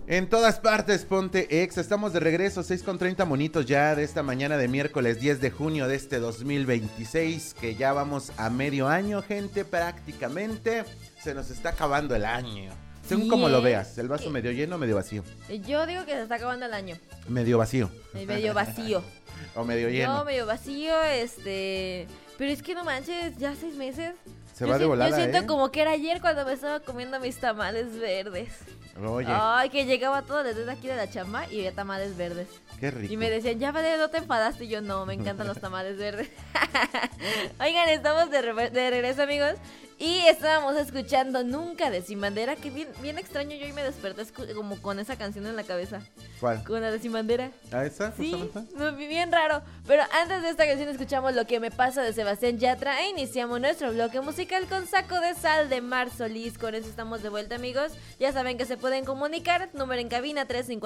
En todas partes, ponte ex. Estamos de regreso, 6:30 monitos ya de esta mañana de miércoles 10 de junio de este 2026. Que ya vamos a medio año, gente, prácticamente. Se nos está acabando el año. Según como lo veas, el vaso medio lleno o medio vacío. Yo digo que se está acabando el año. Medio vacío. Medio vacío. O medio lleno. No, medio vacío, Pero es que no manches, ya 6 meses. Se va de volada, Yo siento como que era ayer cuando me estaba comiendo mis tamales verdes. Oye. Ay, que llegaba todo desde aquí de la chamba y había tamales verdes. Qué rico. Y me decían, ya vale, no te enfadaste. Y yo, no, me encantan los tamales verdes. Oigan, estamos de regreso, amigos. Y estábamos escuchando Nunca de Sin Bandera. Que bien extraño, yo hoy me desperté como con esa canción en la cabeza. ¿Cuál? Con la de Sin Bandera. ¿Ah, esa? Sí, Justamente. no, bien raro. Pero antes de esta canción escuchamos Lo que me pasa de Sebastián Yatra. E iniciamos nuestro bloque musical con Saco de Sal de Mar Solís. Con eso estamos de vuelta, amigos. Ya saben que se pueden comunicar. Número en cabina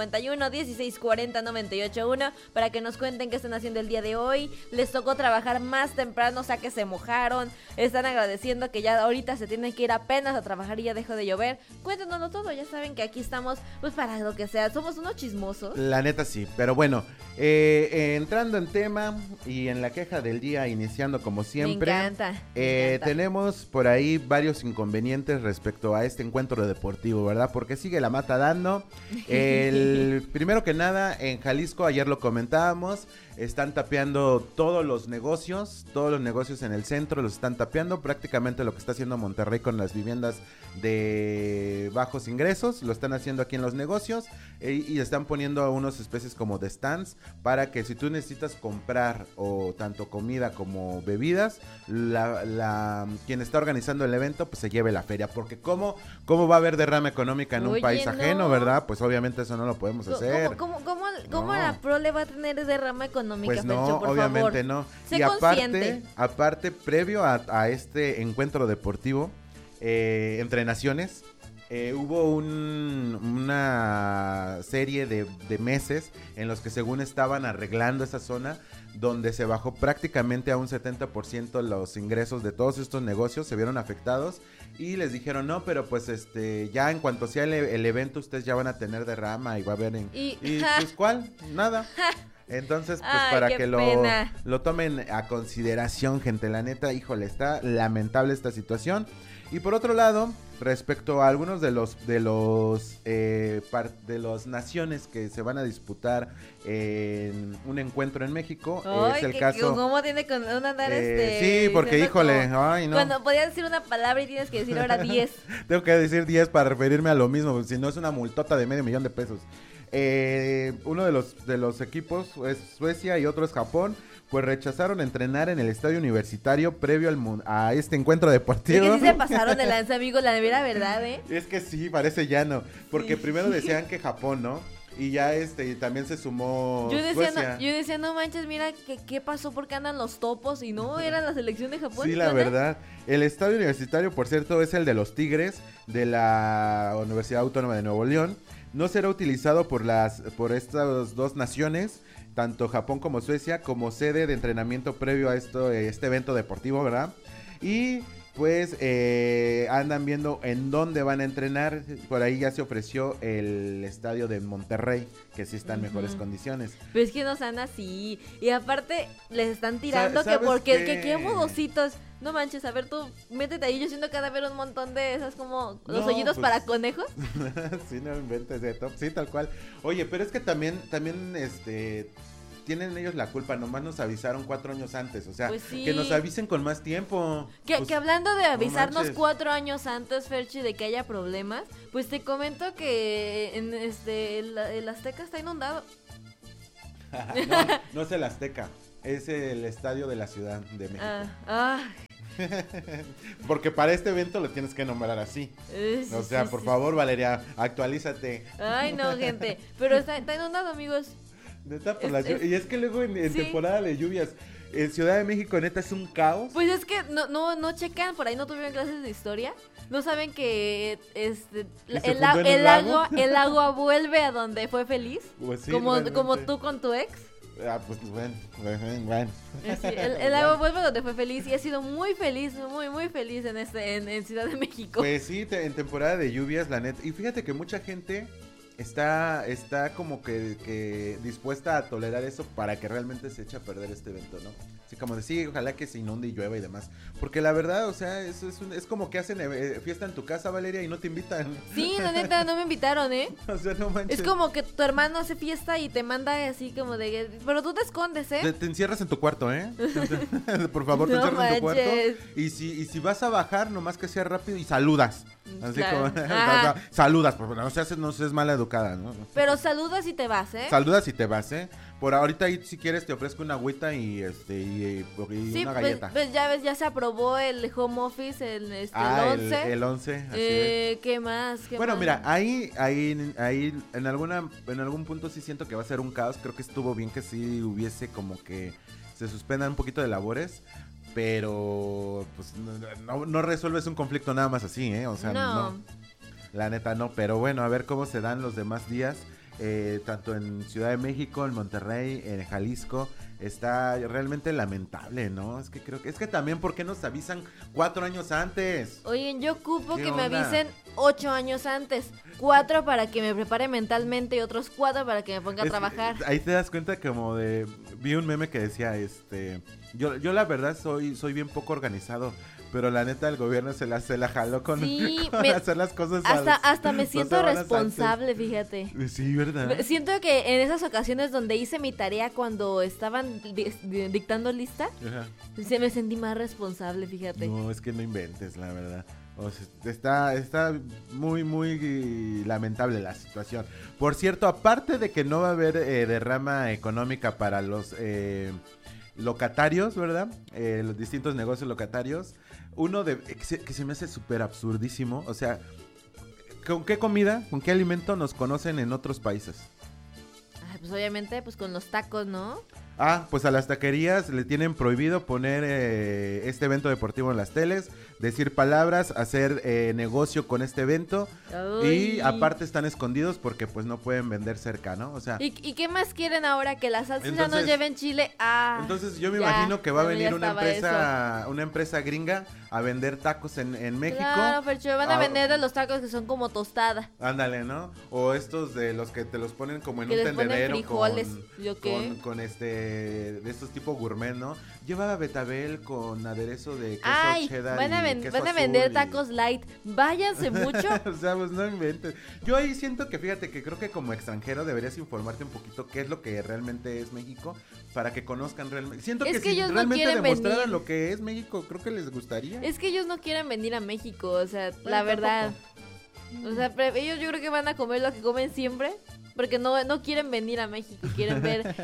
351-1640-981. Para que nos cuenten qué están haciendo el día de hoy. Les tocó trabajar más temprano, o sea que se mojaron. Están agradeciendo que ya ahorita se tienen que ir apenas a trabajar y ya dejó de llover. Cuéntanoslo todo, ya saben que aquí estamos pues para lo que sea. Somos unos chismosos. La neta sí, pero bueno, entrando en tema y en la queja del día, iniciando como siempre. Me encanta. Tenemos por ahí varios inconvenientes respecto a este encuentro deportivo, ¿verdad? Porque sigue la mata dando. Primero que nada, en Jalisco, ayer lo comentábamos, están tapeando todos los negocios en el centro los están tapeando, prácticamente lo que está haciendo Monterrey con las viviendas de bajos ingresos, lo están haciendo aquí en los negocios y están poniendo unas especies como de stands para que si tú necesitas comprar o tanto comida como bebidas, quien está organizando el evento pues se lleve la feria, porque ¿cómo va a haber derrama económica en un país ajeno, verdad? Pues obviamente eso no lo podemos hacer. ¿Cómo la pro le va a tener derrama económica? Pues no, Fercho, por obviamente favor. no. Sé Y consciente. aparte, previo a este encuentro deportivo entre naciones, hubo una serie de meses en los que según estaban arreglando esa zona, donde se bajó prácticamente a un 70% los ingresos de todos estos negocios, se vieron afectados y les dijeron, no, pero pues ya en cuanto sea el evento, ustedes ya van a tener derrama y va a haber... ¿Y pues cuál? Nada. Entonces, pues para que lo tomen a consideración, gente, la neta, híjole, está lamentable esta situación. Y por otro lado, respecto a algunos de las naciones que se van a disputar en un encuentro en México, es el caso... ¿Cómo tiene con andar Sí, porque híjole, ay no. Cuando podías decir una palabra y tienes que decir ahora 10. Tengo que decir 10 para referirme a lo mismo, si no es una multota de $500,000. Uno de los equipos es Suecia y otro es Japón, pues rechazaron entrenar en el estadio universitario previo a este encuentro deportivo. Es que sí se pasaron de lanza, amigo, la verdad, Es que sí, parece llano, porque primero decían que Japón, ¿no? Y ya también se sumó Suecia. Yo decía, no manches, mira, ¿qué pasó? ¿Por qué andan los topos? Y no, era la selección de Japón. Sí, la verdad. El estadio universitario, por cierto, es el de los Tigres de la Universidad Autónoma de Nuevo León. No será utilizado por estas dos naciones, tanto Japón como Suecia, como sede de entrenamiento previo a este evento deportivo, ¿verdad? Y pues andan viendo en dónde van a entrenar. Por ahí ya se ofreció el estadio de Monterrey, que sí está en mejores condiciones. Pero es que no sean así. Y aparte les están tirando que porque qué modositos. No manches, a ver tú, métete ahí. Yo siento que ha de haber un montón de esas como los hoyitos pues, para conejos. Sí, no inventes de top. Sí, tal cual. Oye, pero es que también tienen ellos la culpa, nomás nos avisaron 4 años antes, o sea, pues sí. Que nos avisen con más tiempo. Que hablando de avisarnos no 4 años antes, Ferchi, de que haya problemas, pues te comento que en el Azteca está inundado. No es el Azteca, es el estadio de la Ciudad de México. Porque para este evento lo tienes que nombrar así. O sea, por favor, Valeria, actualízate. Ay, no, gente, pero está inundado, amigos. Neta, y es que luego en temporada de lluvias en Ciudad de México neta es un caos. Pues es que no checan, por ahí no tuvieron clases de historia. No saben que el agua vuelve a donde fue feliz. Pues sí, como tú con tu ex. Pues bueno. Sí, el agua vuelve donde fue feliz y ha sido muy feliz, muy feliz en Ciudad de México. Pues sí, en temporada de lluvias, la neta. Y fíjate que mucha gente está como que dispuesta a tolerar eso para que realmente se eche a perder este evento, ¿no? Así como de sí, ojalá que se inunde y llueva y demás. Porque la verdad, o sea, es como que hacen fiesta en tu casa, Valeria, y no te invitan. Sí, la neta, no me invitaron, ¿eh? O sea, no manches. Es como que tu hermano hace fiesta y te manda así como de... Pero tú te escondes, ¿eh? Te encierras en tu cuarto, ¿eh? Por favor, te No encierras en tu cuarto. manches. Y si vas a bajar, nomás que sea rápido y saludas. Así Claro. como, Ajá. saludas, porque no seas mala educada, ¿no? Pero saludas y te vas, ¿eh? Saludas y te vas, ¿eh? Por ahorita ahí, si quieres, te ofrezco una agüita y Sí, una galleta. pues ya ves, ya se aprobó el home office, el 11. El 11, así es. ¿Qué más? Bueno, mira, ahí en algún punto sí siento que va a ser un caos. Creo que estuvo bien que sí hubiese como que se suspendan un poquito de labores, pero pues no resuelves un conflicto nada más así, ¿eh? O sea, no. La neta no, pero bueno, a ver cómo se dan los demás días. Tanto en Ciudad de México, en Monterrey, en Jalisco, está realmente lamentable, ¿no? Es que también, ¿por qué nos avisan 4 años antes? Oigan, yo ocupo ¿Qué que me onda? avisen 8 años antes. 4 para que me prepare mentalmente y otros 4 para que me ponga a trabajar. Ahí te das cuenta como de... Vi un meme que decía, yo la verdad soy bien poco organizado, pero la neta el gobierno se la jaló con hacer las cosas hasta me 2 siento semanas responsable, fíjate. antes. Sí, ¿verdad? Siento que en esas ocasiones donde hice mi tarea cuando estaban dictando lista, Ajá. se me sentí más responsable, fíjate. No, es que no inventes, la verdad. O sea, está muy, muy lamentable la situación. Por cierto, aparte de que no va a haber derrama económica para los locatarios, ¿verdad? Los distintos negocios locatarios. Uno que se me hace súper absurdísimo. O sea, ¿con qué comida, con qué alimento nos conocen en otros países? Ay, pues obviamente, pues con los tacos, ¿no? Pues a las taquerías le tienen prohibido poner este evento deportivo en las teles, decir palabras, hacer negocio con este evento. Uy. Y aparte están escondidos porque pues no pueden vender cerca, ¿no? O sea, ¿Y qué más quieren ahora? ¿Que la salsa ya no Entonces- lleven chile? entonces yo me ya, imagino que va a bueno, ya venir estaba una empresa gringa a vender tacos en México. Claro, Fercho, van a Ah, vender de los tacos que son como tostada. Ándale, ¿no? O estos de los que te los ponen como en Que un les ponen tendedero frijoles. ¿Yo qué? con de estos tipo gourmet, ¿no? Lleva betabel con aderezo de queso Ay, cheddar van a y queso vender azul y- tacos light. Váyanse mucho. O sea, pues no inventes. Yo ahí siento que, fíjate, que creo que como extranjero deberías informarte un poquito qué es lo que realmente es México para que conozcan realmente. Siento Es que que si ellos no realmente quieren demostraran venir. lo que es México, creo que les gustaría. Es que ellos no quieren venir a México, o sea, Bueno, la verdad. tampoco. O sea, ellos yo creo que van a comer lo que comen siempre. Porque no quieren venir a México, quieren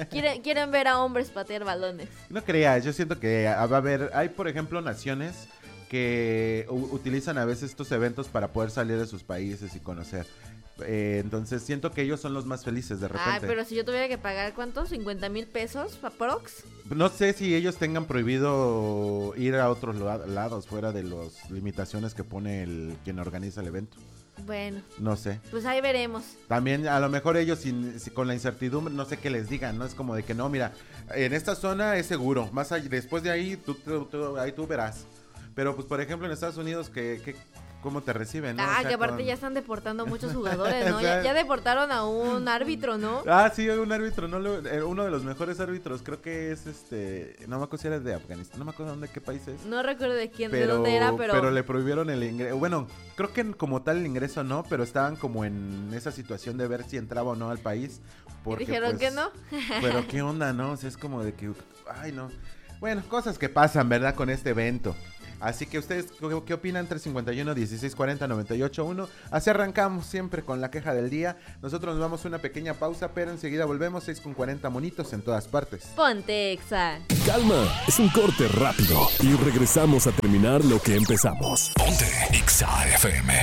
ver a hombres patear balones. No creas, yo siento que va a haber, hay por ejemplo naciones que utilizan a veces estos eventos para poder salir de sus países y conocer. Entonces siento que ellos son los más felices de repente. Ay, pero si yo tuviera que pagar, ¿cuántos? ¿50,000 pesos, aprox? No sé si ellos tengan prohibido ir a otros lados fuera de las limitaciones que pone quien organiza el evento. Bueno, No sé. pues ahí veremos. También a lo mejor ellos con la incertidumbre, no sé qué les digan, ¿no? Es como de que no, mira, en esta zona es seguro, más allá, después de ahí ahí tú verás. Pero pues por ejemplo en Estados Unidos, ¿cómo te reciben, no? O sea, Que aparte ya están deportando muchos jugadores, ¿no? O sea- Ya deportaron a un árbitro, ¿no? Sí, un árbitro, uno de los mejores árbitros, creo que es no me acuerdo si era de Afganistán, no me acuerdo qué país es. No recuerdo de dónde era, pero le prohibieron el ingreso. Bueno, creo que como tal el ingreso no, pero estaban como en esa situación de ver si entraba o no al país. Porque, dijeron pues, que no. Pero qué onda, ¿no? O sea, es como de que, ay, no. Bueno, cosas que pasan, ¿verdad? Con este evento. Así que ustedes, ¿qué opinan? 351 1640 981. Así arrancamos siempre con la queja del día. Nosotros nos vamos a una pequeña pausa, pero enseguida volvemos. 6:40 monitos en todas partes. Ponte Exa. Calma, es un corte rápido y regresamos a terminar lo que empezamos. Ponte Exa FM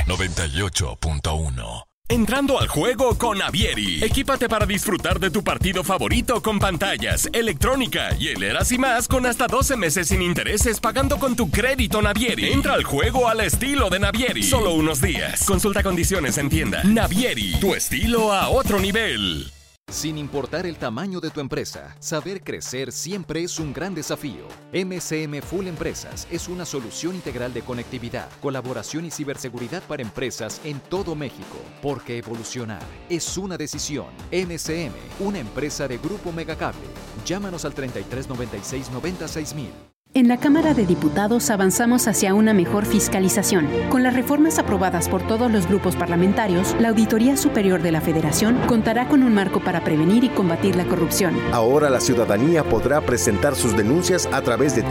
98.1. Entrando al juego con Navieri. Equípate para disfrutar de tu partido favorito con pantallas, electrónica, hieleras y más con hasta 12 meses sin intereses pagando con tu crédito Navieri. Entra al juego al estilo de Navieri. Solo unos días. Consulta condiciones en tienda. Navieri, tu estilo a otro nivel. Sin importar el tamaño de tu empresa, saber crecer siempre es un gran desafío. MCM Full Empresas es una solución integral de conectividad, colaboración y ciberseguridad para empresas en todo México. Porque evolucionar es una decisión. MCM, una empresa de Grupo Megacable. Llámanos al 3396-96000. En la Cámara de Diputados avanzamos hacia una mejor fiscalización. Con las reformas aprobadas por todos los grupos parlamentarios, la Auditoría Superior de la Federación contará con un marco para prevenir y combatir la corrupción. Ahora la ciudadanía podrá presentar sus denuncias a través de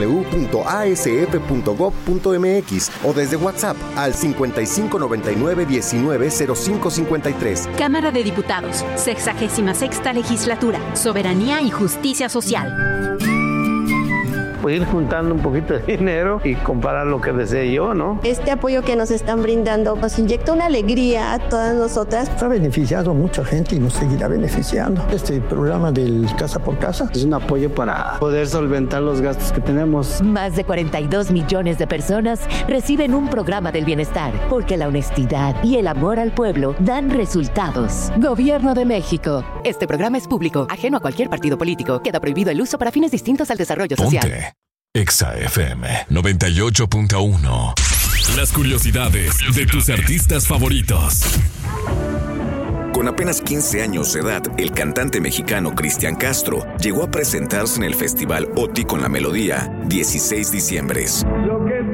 www.asf.gov.mx o desde WhatsApp al 5599-190553. Cámara de Diputados, 66ª Legislatura, Soberanía y Justicia Social. Ir juntando un poquito de dinero y comparar lo que desee yo, ¿no? Este apoyo que nos están brindando nos inyecta una alegría a todas nosotras. Ha beneficiado a mucha gente y nos seguirá beneficiando. Este programa del Casa por Casa es un apoyo para poder solventar los gastos que tenemos. Más de 42 millones de personas reciben un programa del bienestar, porque la honestidad y el amor al pueblo dan resultados. Gobierno de México. Este programa es público, ajeno a cualquier partido político. Queda prohibido el uso para fines distintos al desarrollo social. Ponte Exa FM 98.1. Las curiosidades de tus artistas favoritos. Con apenas 15 años de edad, el cantante mexicano Cristian Castro llegó a presentarse en el festival OTI con la melodía 16 diciembres.